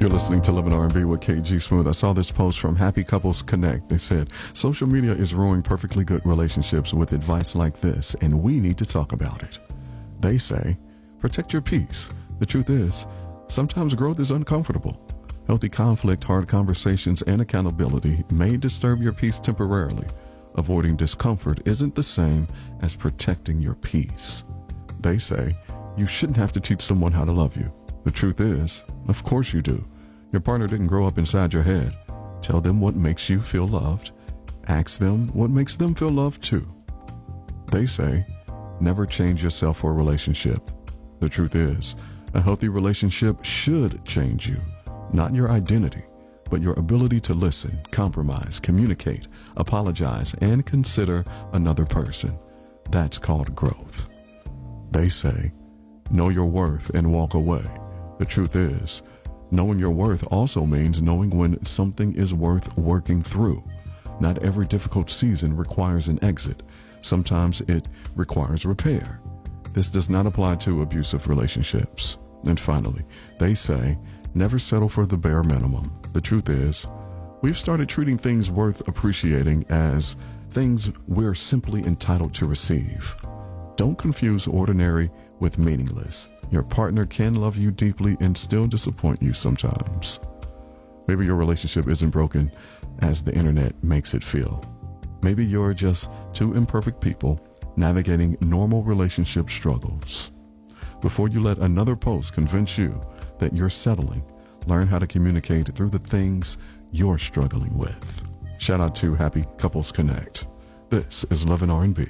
You're listening to Love and R&B with KG Smooth. I saw this post from Happy Couples Connect. They said, social media is ruining perfectly good relationships with advice like this, and we need to talk about it. They say, protect your peace. The truth is, sometimes growth is uncomfortable. Healthy conflict, hard conversations, and accountability may disturb your peace temporarily. Avoiding discomfort isn't the same as protecting your peace. They say, you shouldn't have to teach someone how to love you. The truth is, of course you do. Your partner didn't grow up inside your head. Tell them what makes you feel loved. Ask them what makes them feel loved too. They say, never change yourself for a relationship. The truth is, a healthy relationship should change you, not your identity, but your ability to listen, compromise, communicate, apologize, and consider another person. That's called growth. They say, know your worth and walk away. The truth is, knowing your worth also means knowing when something is worth working through. Not every difficult season requires an exit. Sometimes it requires repair. This does not apply to abusive relationships. And finally, they say, never settle for the bare minimum. The truth is, we've started treating things worth appreciating as things we're simply entitled to receive. Don't confuse ordinary with meaningless. Your partner can love you deeply and still disappoint you sometimes. Maybe your relationship isn't broken as the internet makes it feel. Maybe you're just two imperfect people navigating normal relationship struggles. Before you let another post convince you that you're settling, learn how to communicate through the things you're struggling with. Shout out to Happy Couples Connect. This is Love and R&B.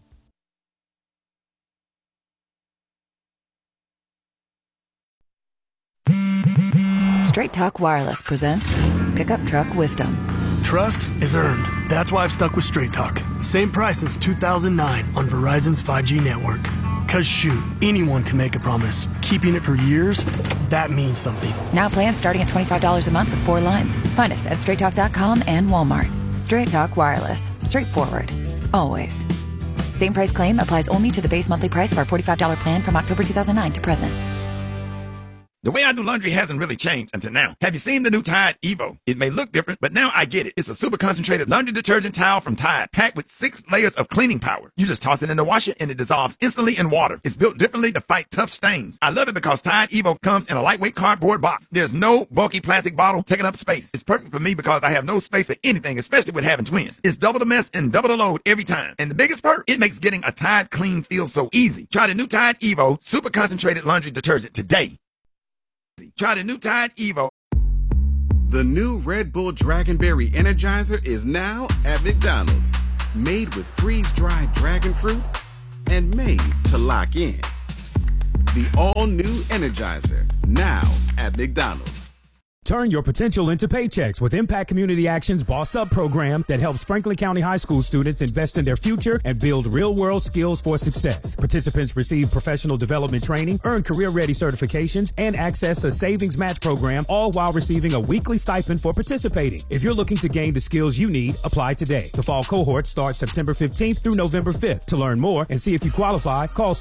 Straight Talk Wireless presents Pickup Truck Wisdom. Trust is earned. That's why I've stuck with Straight Talk. Same price since 2009 on Verizon's 5G network. Cause shoot, anyone can make a promise. Keeping it for years, that means something. Now plans starting at $25 a month with 4 lines. Find us at straighttalk.com and Walmart. Straight Talk Wireless. Straightforward. Always. Same price claim applies only to the base monthly price of our $45 plan from October 2009 to present. The way I do laundry hasn't really changed until now. Have you seen the new Tide Evo? It may look different, but now I get it. It's a super concentrated laundry detergent towel from Tide, packed with 6 layers of cleaning power. You just toss it in the washer and it dissolves instantly in water. It's built differently to fight tough stains. I love it because Tide Evo comes in a lightweight cardboard box. There's no bulky plastic bottle taking up space. It's perfect for me because I have no space for anything, especially with having twins. It's double the mess and double the load every time. And the biggest perk, it makes getting a Tide clean feel so easy. Try the new Tide Evo super concentrated laundry detergent today. Try the new Tide Evo. The new Red Bull Dragonberry Energizer is now at McDonald's. Made with freeze-dried dragon fruit and made to lock in. The all-new Energizer, now at McDonald's. Turn your potential into paychecks with Impact Community Action's Boss Up program that helps Franklin County High School students invest in their future and build real-world skills for success. Participants receive professional development training, earn career-ready certifications, and access a savings match program, all while receiving a weekly stipend for participating. If you're looking to gain the skills you need, apply today. The fall cohort starts September 15th through November 5th. To learn more and see if you qualify, call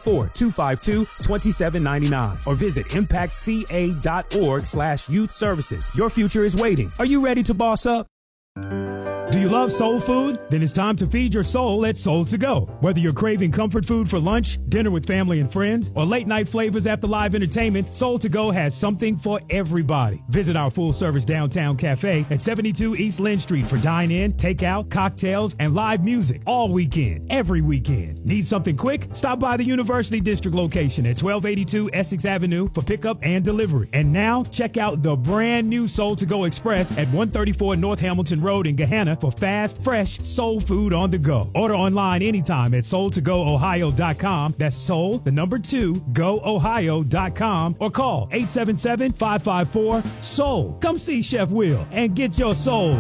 614-252-2799 or visit impactca.org/youth services. Your future is waiting. Are you ready to boss up? Do you love soul food? Then it's time to feed your soul at Soul to Go. Whether you're craving comfort food for lunch, dinner with family and friends, or late night flavors after live entertainment, Soul to Go has something for everybody. Visit our full service downtown cafe at 72 East Lynn Street for dine-in, takeout, cocktails, and live music all weekend, every weekend. Need something quick? Stop by the University District location at 1282 Essex Avenue for pickup and delivery. And now, check out the brand new Soul to Go Express at 134 North Hamilton Road in Gahanna for fast, fresh soul food on the go. Order online anytime at soul2goohio.com. That's soul, the number 2, goohio.com, or call 877-554-SOUL. Come see Chef Will and get your soul.